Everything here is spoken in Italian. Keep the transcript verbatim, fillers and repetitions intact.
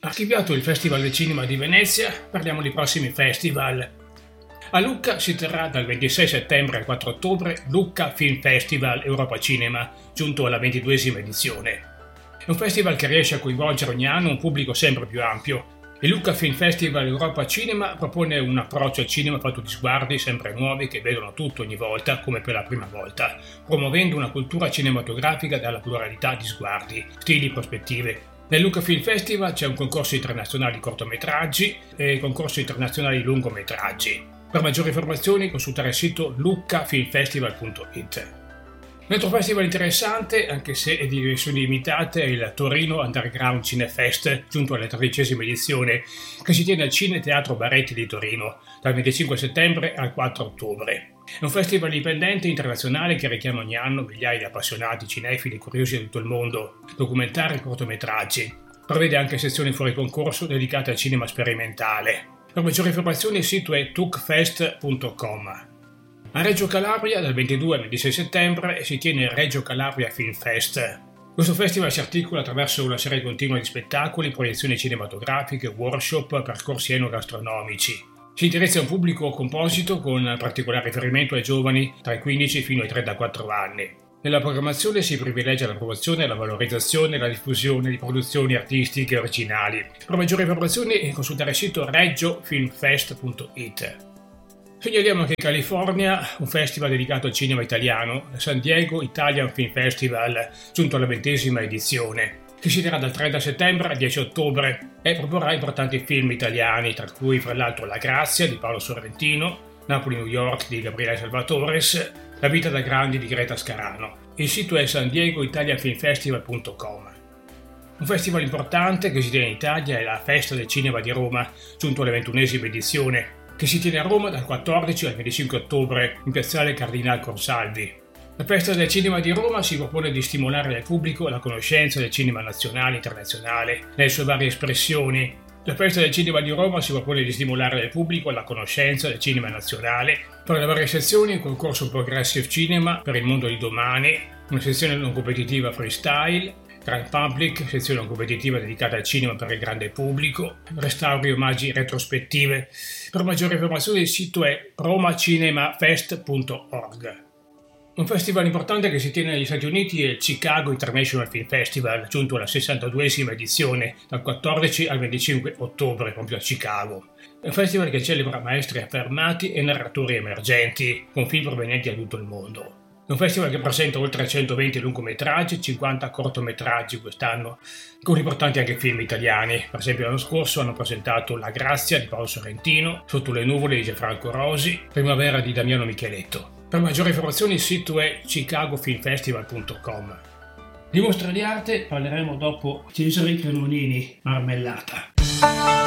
Archiviato il Festival del Cinema di Venezia, parliamo di prossimi festival. A Lucca si terrà dal ventisei settembre al quattro ottobre Lucca Film Festival Europa Cinema, giunto alla ventiduesima edizione. È un festival che riesce a coinvolgere ogni anno un pubblico sempre più ampio. Il Lucca Film Festival Europa Cinema propone un approccio al cinema fatto di sguardi sempre nuovi che vedono tutto ogni volta come per la prima volta, promuovendo una cultura cinematografica dalla pluralità di sguardi, stili, prospettive. Nel Lucca Film Festival c'è un concorso internazionale di cortometraggi e un concorso internazionale di lungometraggi. Per maggiori informazioni consultare il sito lucca film festival punto it. Un altro festival interessante, anche se è di dimensioni limitate, è il Torino Underground Cinefest, giunto alla tredicesima edizione, che si tiene al Cine Teatro Baretti di Torino, dal venticinque settembre al quattro ottobre. È un festival indipendente internazionale che richiama ogni anno migliaia di appassionati, cinefili e curiosi di tutto il mondo, documentari e cortometraggi. Prevede anche sezioni fuori concorso dedicate al cinema sperimentale. Per maggiori informazioni il sito è tucfest punto com. A Reggio Calabria dal ventidue al ventisei settembre si tiene il Reggio Calabria Film Fest. Questo festival si articola attraverso una serie continua di spettacoli, proiezioni cinematografiche, workshop, percorsi enogastronomici. Si indirizza a un pubblico composito con particolare riferimento ai giovani tra i quindici fino ai trentaquattro anni. Nella programmazione si privilegia la promozione, la valorizzazione e la diffusione di produzioni artistiche originali. Per maggiori informazioni consultare il sito reggio film fest punto it. Segnaliamo anche in California un festival dedicato al cinema italiano, il San Diego Italian Film Festival, giunto alla ventesima edizione, che si terrà dal trenta settembre al dieci ottobre e proporrà importanti film italiani, tra cui fra l'altro La Grazia di Paolo Sorrentino, Napoli-New York di Gabriele Salvatores, La vita da grandi di Greta Scarano. Il sito è san diego italian film festival punto com. Un festival importante che si tiene in Italia è la Festa del Cinema di Roma, giunto alla ventunesima edizione, che si tiene a Roma dal quattordici al venticinque ottobre in piazzale Cardinal Consalvi. La Festa del Cinema di Roma si propone di stimolare nel pubblico la conoscenza del cinema nazionale e internazionale, nelle sue varie espressioni. La Festa del Cinema di Roma si propone di stimolare nel pubblico la conoscenza del cinema nazionale. Per le varie sezioni, un concorso Progressive Cinema per il mondo di domani, una sezione non competitiva freestyle, Grand Public, sezione non competitiva dedicata al cinema per il grande pubblico, restauri, omaggi, retrospettive. Per maggiori informazioni il sito è romacinemafest punto org. Un festival importante che si tiene negli Stati Uniti è il Chicago International Film Festival, giunto alla sessantaduesima edizione, dal quattordici al venticinque ottobre, proprio a Chicago. È un festival che celebra maestri affermati e narratori emergenti, con film provenienti da tutto il mondo. È un festival che presenta oltre centoventi lungometraggi e cinquanta cortometraggi quest'anno, con importanti anche film italiani. Per esempio l'anno scorso hanno presentato La Grazia di Paolo Sorrentino, Sotto le nuvole di Gianfranco Rosi, Primavera di Damiano Micheletto. Per maggiori informazioni il sito è chicago film festival punto com. Di mostre di arte parleremo dopo Cesare Cremonini, Marmellata.